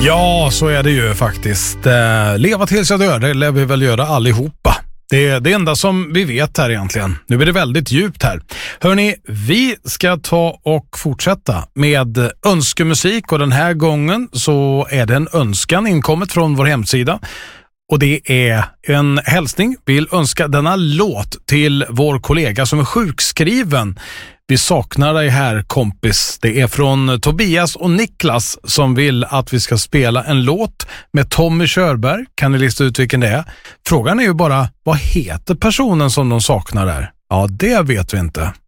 Ja, så är det ju faktiskt. Leva tills jag dör, det lär vi väl göra allihopa. Det är det enda som vi vet här egentligen. Nu är det väldigt djupt här. Hörrni, vi ska ta och fortsätta med önskemusik och den här gången så är det en önskan inkommet från vår hemsida. Och det är en hälsning. Vill önska denna låt till vår kollega som är sjukskriven. Vi saknar dig här, kompis. Det är från Tobias och Niklas som vill att vi ska spela en låt med Tommy Körberg. Kan ni lista ut vilken det är? Frågan är ju bara, vad heter personen som de saknar där? Ja, det vet vi inte.